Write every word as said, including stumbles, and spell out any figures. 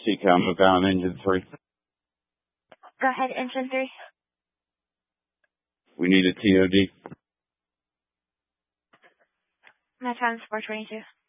C COM, hook on engine three. Go ahead, engine three. We need a T O D. My time's four twenty-two.